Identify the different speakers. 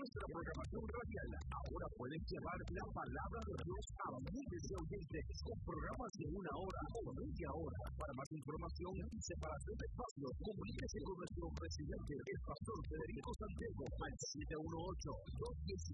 Speaker 1: nuestra programación radial. Ahora pueden llevar la palabra de Dios a miles de oyentes con programas de 1 hora o media hora. Para más información y separación de espacios, comuníquese con nuestro presidente, el pastor Federico Santiago, al